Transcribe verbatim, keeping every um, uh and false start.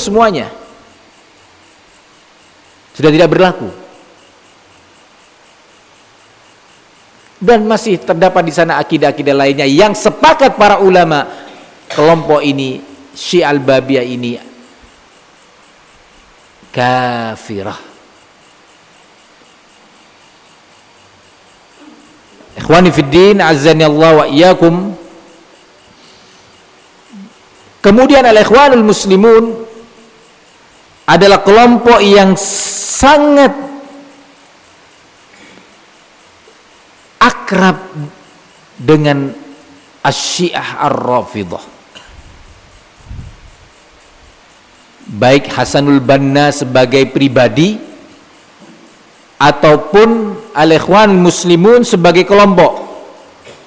semuanya. Sudah tidak berlaku. Dan masih terdapat di sana akidah-akidah lainnya yang sepakat para ulama, kelompok ini, Syiah Al-Babiyah ini kafirah. Ikhwani fiddin, azzani Allah wa iyyakum. Kemudian al-ikhwanul muslimun adalah kelompok yang sangat akrab dengan Asy-Syiah Ar-Rafidhah. Baik Hasanul Banna sebagai pribadi ataupun al-ikhwanul muslimun sebagai kelompok.